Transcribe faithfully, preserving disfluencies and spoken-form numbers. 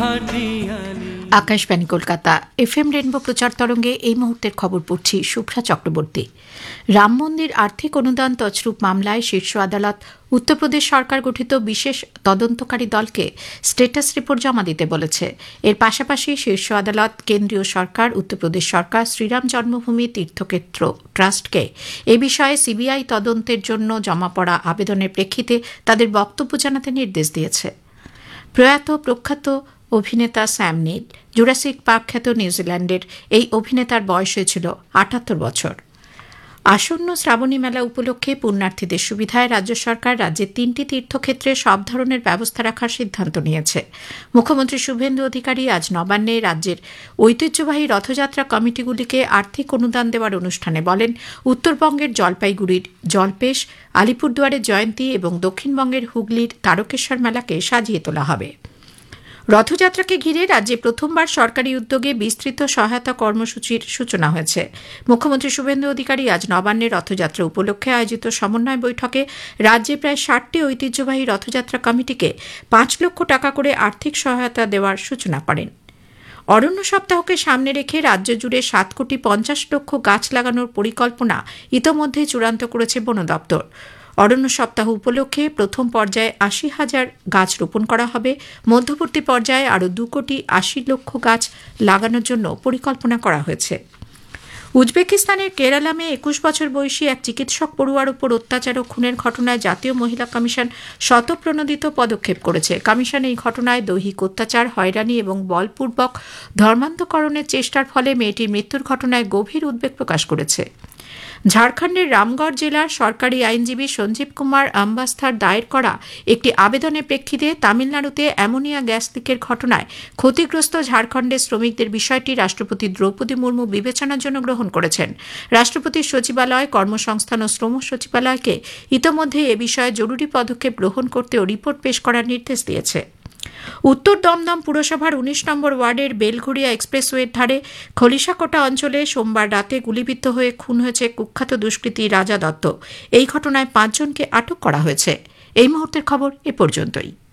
Akashvani Kolkata F M rainbow প্রচার তরঙ্গে এই মুহূর্তের খবর পড়ছি শুভ্রা চক্রবর্তী। রাম মন্দির আর্থিক অনুদান তছরূপ মামলায় শীর্ষ আদালত উত্তরপ্রদেশ সরকার গঠিত বিশেষ তদন্তকারী দলকে স্ট্যাটাস রিপোর্ট জমা দিতে বলেছে। এর পাশাপাশি শীর্ষ আদালত কেন্দ্রীয় সরকার, উত্তরপ্রদেশ সরকার, শ্রীরাম জন্মভূমি তীর্থক্ষেত্র ট্রাস্টকে এ বিষয়ে সিবিআই তদন্তের জন্য জমা পড়া আবেদনের প্রেক্ষিতে তাদের বক্তব্য জানাতে নির্দেশ দিয়েছে। প্রয়াত প্রখ্যাত অভিনেতা স্যাম নিল, জুরাসিক পার্ক খ্যাত নিউজিল্যান্ডের এই অভিনেতার বয়স হয়েছিল আটাত্তর বছর। আসন্ন শ্রাবণী মেলা উপলক্ষে পুণ্যার্থীদের সুবিধায় রাজ্য সরকার রাজ্যের তিনটি তীর্থক্ষেত্রে সব ধরনের ব্যবস্থা রাখার সিদ্ধান্ত নিয়েছে। মুখ্যমন্ত্রী শুভেন্দু অধিকারী আজ নবান্নে রাজ্যের ঐতিহ্যবাহী রথযাত্রা কমিটিগুলিকে আর্থিক অনুদান দেওয়ার অনুষ্ঠানে বলেন, উত্তরবঙ্গের জলপাইগুড়ির জলপেশ, আলিপুরদুয়ারের জয়ন্তী এবং দক্ষিণবঙ্গের হুগলির তারকেশ্বর মেলাকে সাজিয়ে তোলা হবে। রথযাত্রাকে ঘিরে রাজ্যে প্রথমবার সরকারি উদ্যোগে বিস্তৃত সহায়তা কর্মসূচির সূচনা হয়েছে। মুখ্যমন্ত্রী শুভেন্দু অধিকারী আজ নবান্নে রথযাত্রা উপলক্ষে আয়োজিত সমন্বয় বৈঠকে রাজ্যে প্রায় ষাটটি ঐতিহ্যবাহী রথযাত্রা কমিটিকে পাঁচ লক্ষ টাকা করে আর্থিক সহায়তা দেওয়ার সূচনা করেন। অরণ্য সপ্তাহকে সামনে রেখে রাজ্য জুড়ে সাত কোটি পঞ্চাশ লক্ষ গাছ লাগানোর পরিকল্পনা ইতোমধ্যেই চূড়ান্ত করেছে বন দপ্তর। অরণ্য সপ্তাহ উপলক্ষে প্রথম পর্যায়ে আশি হাজার গাছ রোপণ করা হবে। মধ্যবর্তী পর্যায়ে আরও দু কোটি আশি লক্ষ গাছ লাগানোর জন্য পরিকল্পনা করা হয়েছে। উজবেকিস্তানের কেরালামে একুশ বছর বয়সী এক চিকিৎসক পড়ুয়ার উপর অত্যাচার ও খুনের ঘটনায় জাতীয় মহিলা কমিশন স্বতঃপ্রণোদিত পদক্ষেপ করেছে। কমিশন এই ঘটনায় দৈহিক অত্যাচার, হয়রানি এবং বলপূর্বক ধর্মান্তকরণের চেষ্টার ফলে মেয়েটির মৃত্যুর ঘটনায় গভীর উদ্বেগ প্রকাশ করেছে। ঝাড়খণ্ডের রামগড় জেলার সরকারি আইনজীবী সঞ্জীব কুমার আম্বাস্থার দায়ের করা একটি আবেদনের প্রেক্ষিতে তামিলনাড়ুতে অ্যামোনিয়া গ্যাস লিকের ঘটনায় ক্ষতিগ্রস্ত ঝাড়খণ্ডের শ্রমিকদের বিষয়টি রাষ্ট্রপতি দ্রৌপদী মুর্মু বিবেচনার জন্য গ্রহণ করেছেন। রাষ্ট্রপতির সচিবালয়, কর্মসংস্থান ও শ্রম সচিবালয়কে ইতোমধ্যে এ বিষয়ে জরুরি পদক্ষেপ গ্রহণ করতে ও রিপোর্ট পেশ করার নির্দেশ দিয়েছে। উত্তর দমদম পুরসভার উনিশ নম্বর ওয়ার্ডের বেলঘড়িয়া এক্সপ্রেসওয়ের ধারে খলিশাকোটা অঞ্চলে সোমবার রাতে গুলিবিদ্ধ হয়ে খুন হয়েছে কুখ্যাত দুষ্কৃতী রাজা দত্ত। এই ঘটনায় পাঁচজনকে আটক করা হয়েছে। এই মুহূর্তের খবর এ পর্যন্তই।